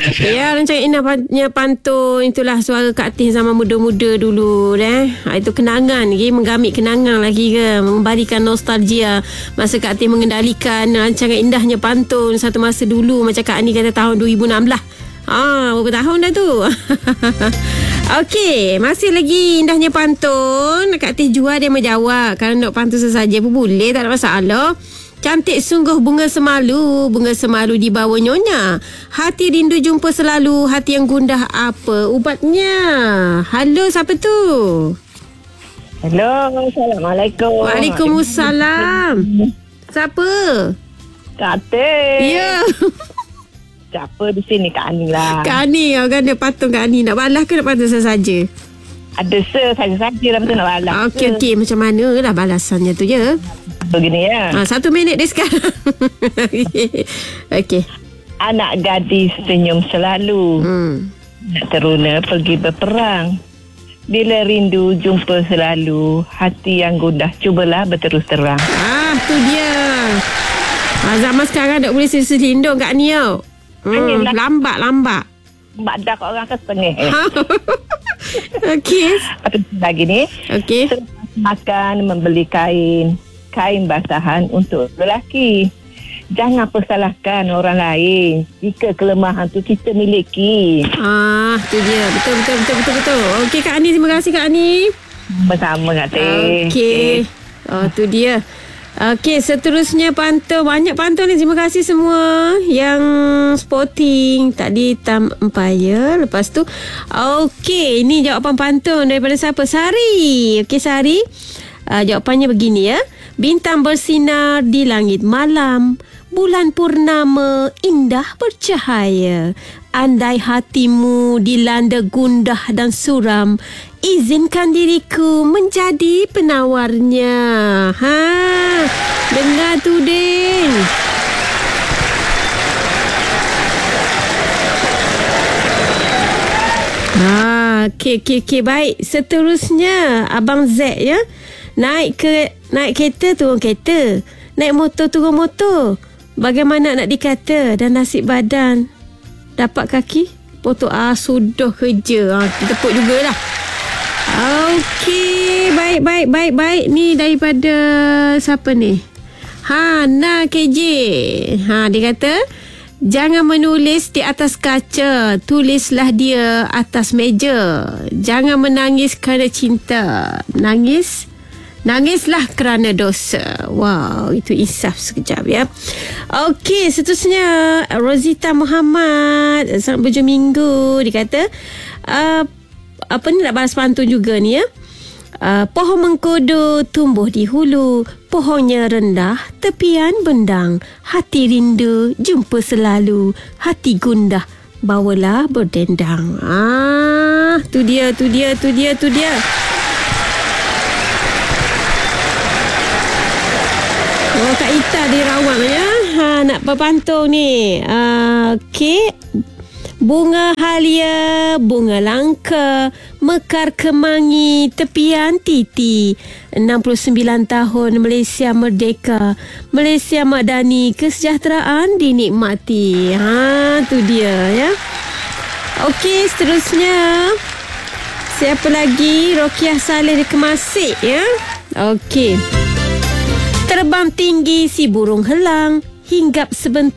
Ya, rancangan indahnya pantun. Itulah suara Kak Tih zaman muda-muda dulu. Itu kenangan lagi. Menggamit kenangan lagi ke. Memberikan nostalgia masa Kak Tih mengendalikan rancangan indahnya pantun satu masa dulu. Macam Kak Ani kata tahun 2016. Berapa tahun dah tu. Okey, masih lagi indahnya pantun. Kak Tih Jual dia menjawab. Kalau nak pantun sesaja pun boleh, tak ada masalah. Cantik sungguh bunga semalu di bawah nyonya. Hati rindu jumpa selalu, hati yang gundah apa ubatnya? Halo, siapa tu? Hello, Assalamualaikum. Waalaikumsalam. Siapa? Kak Teh. Ya. Siapa di sini? Kak Ani lah. Kak Ani, kan dia patung Kak Ani. Nak balas ke nak pantun saja? Ada saja-saja lah, betul nak balas. Okey. Macam mana lah balasannya tu ya? Begini ya. 1 minit dia sekarang. Okey. Anak gadis senyum selalu. Nak teruna pergi berperang. Bila rindu jumpa selalu, hati yang gundah cubalah berterus terang. Tu dia. Zaman sekarang tak boleh selindung Kak Ni tau. Lambat. Mak dah kat orang ke setengah. Okey. Lagi ni. Okey. Makan, membeli kain basahan untuk lelaki. Jangan persalahkan orang lain jika kelemahan tu kita miliki. Tu dia. Betul. Okey Kak Ani, terima kasih Kak Ani. Bersama Kak Teh. Okey. Tu dia. Okey, seterusnya pantun. Banyak pantun ni. Terima kasih semua yang sporting. Tadi Tam Empire. Lepas tu okey, ini jawapan pantun daripada siapa? Sari. Okey Sari, jawapannya begini ya. Bintang bersinar di langit malam, bulan purnama indah bercahaya. Andai hatimu dilanda gundah dan suram, izinkan diriku menjadi penawarnya. Dengar tu Din. Okey, baik. Seterusnya Abang Z ya. Naik kereta, turun kereta. Naik motor, turun motor. Bagaimana nak dikata? Dan nasib badan dapat kaki potong. Sudah kerja. Tepuk jugalah. Okey, baik. Ni daripada siapa ni? Hana KJ. Dia kata, jangan menulis di atas kaca, tulislah dia atas meja. Jangan menangis kerana cinta, nangislah kerana dosa. Wow, itu insaf sekejap ya. Okey, seterusnya Rosita Muhammad, selamat berjumpa minggu. Dia kata apa ni, nak balas pantun juga ni ya. Pohon mengkudu tumbuh di hulu, pohonnya rendah, tepian bendang. Hati rindu jumpa selalu, hati gundah bawalah berdendang. Tu dia. Kak Ita di Rawang ya. Nak berpantun ni. Okey. Bunga halia, bunga langka, mekar kemangi, tepian titi. 69 tahun Malaysia merdeka, Malaysia madani, kesejahteraan dinikmati. Tu dia ya. Okey, seterusnya siapa lagi? Rokiah Saleh di Kemasik ya. Okey. Terbang tinggi si burung helang, hinggap sebentar